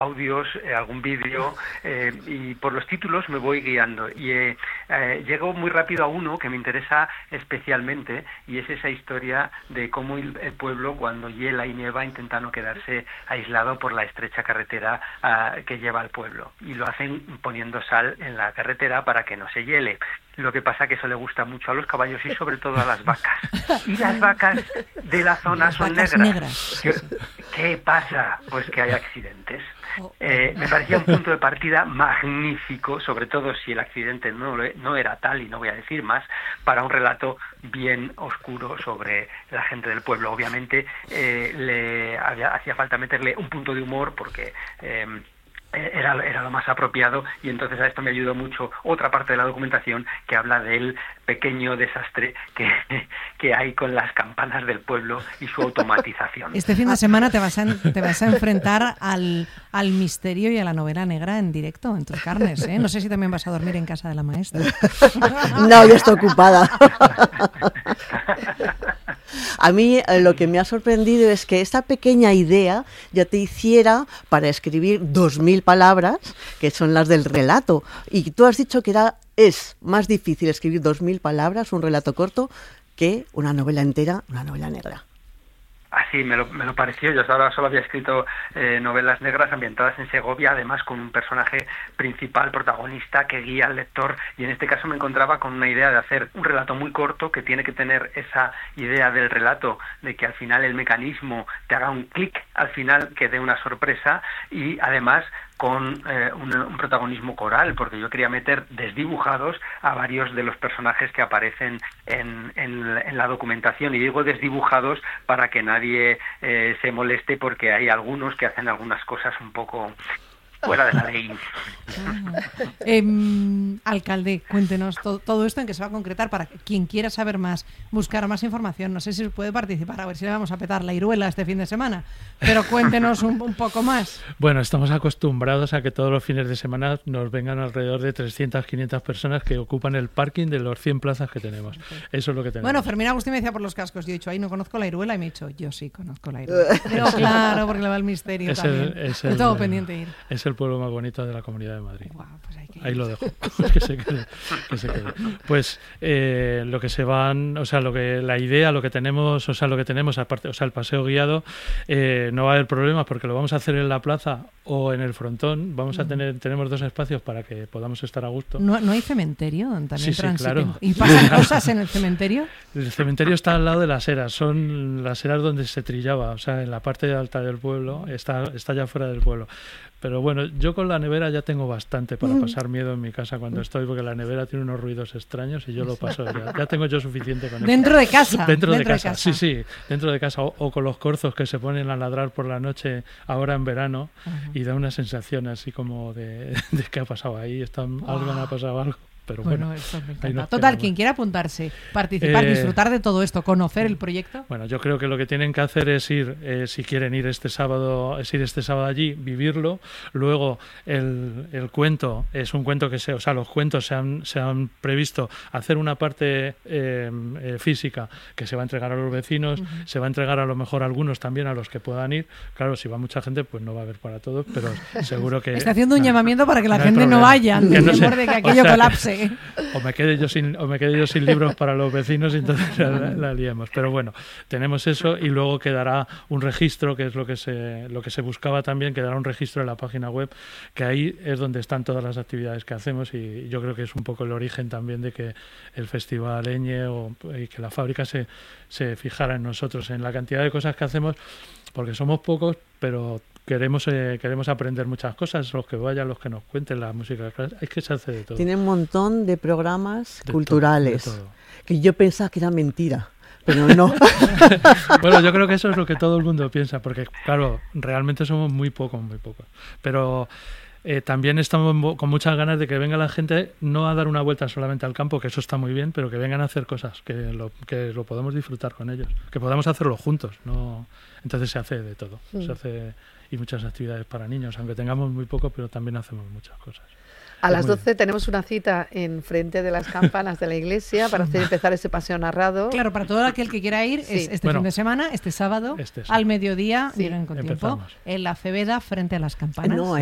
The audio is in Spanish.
audios, algún vídeo, y por los títulos me voy guiando. Y llego muy rápido a uno que me interesa especialmente, y es esa historia de cómo el pueblo, cuando hiela y nieva, intenta no quedarse aislado por la estrecha carretera que lleva al pueblo. Y lo hacen poniendo sal en la carretera para que no se hiele. Lo que pasa que eso le gusta mucho a los caballos y sobre todo a las vacas. Y las vacas de la zona son negras. ¿Qué pasa? Pues que hay accidentes. Me parecía un punto de partida magnífico, sobre todo si el accidente no era tal, y no voy a decir más, para un relato bien oscuro sobre la gente del pueblo. Obviamente hacía falta meterle un punto de humor porque era lo más apropiado, y entonces a esto me ayudó mucho otra parte de la documentación que habla del pequeño desastre que hay con las campanas del pueblo y su automatización. Este fin de semana te vas a enfrentar al misterio y a la novela negra en directo, en tus carnes, ¿eh? No sé si también vas a dormir en casa de la maestra. No, ya está ocupada. A mí lo que me ha sorprendido es que esta pequeña idea ya te hiciera para escribir 2000 palabras, que son las del relato. Y tú has dicho que es más difícil escribir 2000 palabras, un relato corto, que una novela entera, una novela negra. Así me lo pareció. Yo ahora solo había escrito novelas negras ambientadas en Segovia, además con un personaje principal, protagonista, que guía al lector, y en este caso me encontraba con una idea de hacer un relato muy corto que tiene que tener esa idea del relato, de que al final el mecanismo te haga un clic al final, que dé una sorpresa, y además con un protagonismo coral, porque yo quería meter desdibujados a varios de los personajes que aparecen en la documentación, y digo desdibujados para que nadie se moleste, porque hay algunos que hacen algunas cosas un poco fuera de la ley. Alcalde, cuéntenos todo esto, en que se va a concretar, para quien quiera saber más, buscar más información. No sé si puede participar, a ver si le vamos a petar la Iruela este fin de semana, pero cuéntenos un poco más. Bueno, estamos acostumbrados a que todos los fines de semana nos vengan alrededor de 300, 500 personas que ocupan el parking de los 100 plazas que tenemos. Eso es lo que tenemos. Bueno, Fermín Agustín me decía por los cascos, yo he dicho, ahí no conozco la Iruela, y me he dicho, yo sí conozco la Iruela. Digo, claro, porque le va el misterio también. Tengo pendiente ir. Es el pueblo más bonito de la Comunidad de Madrid. Wow, pues ahí lo dejo. que se quede. Pues lo que se van, o sea, la idea, lo que tenemos aparte, o sea, el paseo guiado, no va a haber problemas porque lo vamos a hacer en la plaza o en el frontón. Tenemos 2 espacios para que podamos estar a gusto. ¿No hay cementerio donde también sí, claro. ¿Y pasan cosas en el cementerio? El cementerio está al lado de las eras, son las eras donde se trillaba, o sea, en la parte alta del pueblo, está ya fuera del pueblo. Pero bueno, yo con la nevera ya tengo bastante para pasar miedo en mi casa cuando estoy, porque la nevera tiene unos ruidos extraños y yo lo paso ya tengo yo suficiente con eso. ¿Dentro de casa? Dentro de casa, sí, dentro de casa, o con los corzos que se ponen a ladrar por la noche ahora en verano, y da una sensación así como de ¿qué ha pasado ahí? ¿Alguien ha pasado algo? Pero bueno, eso me encanta. Total, quien quiera apuntarse, participar, disfrutar de todo esto, conocer el proyecto. Bueno, yo creo que lo que tienen que hacer es ir, si quieren ir este sábado allí, vivirlo. Luego el cuento es un cuento los cuentos se han previsto hacer una parte física que se va a entregar a los vecinos, se va a entregar a lo mejor a algunos también a los que puedan ir. Claro, si va mucha gente, pues no va a haber para todos, pero seguro que... Está haciendo un llamamiento para que la gente no vaya, de que aquello colapse. O me quede yo sin libros para los vecinos, y entonces la liemos. Pero bueno, tenemos eso, y luego quedará un registro, que es lo que se buscaba también, quedará un registro en la página web, que ahí es donde están todas las actividades que hacemos, y yo creo que es un poco el origen también de que el Festival Eñe y que la fábrica se fijara en nosotros, en la cantidad de cosas que hacemos, porque somos pocos, pero queremos aprender muchas cosas, los que vayan, los que nos cuenten la música, es que se hace de todo. Tiene un montón de programas culturales, de todo. Que yo pensaba que era mentira, pero no. Bueno, yo creo que eso es lo que todo el mundo piensa, porque claro, realmente somos muy pocos, pero también estamos con muchas ganas de que venga la gente, no a dar una vuelta solamente al campo, que eso está muy bien, pero que vengan a hacer cosas, que lo podamos disfrutar con ellos, que podamos hacerlo juntos, ¿no? Entonces se hace de todo, se hace, y muchas actividades para niños, aunque tengamos muy poco, pero también hacemos muchas cosas. A las 12 tenemos una cita en frente de las campanas de la iglesia para empezar ese paseo narrado. Claro, para todo aquel que quiera ir, Sí. es fin de semana, este sábado, al mediodía, lleguen con tiempo, empezamos. en la Cebeda frente a las campanas. No,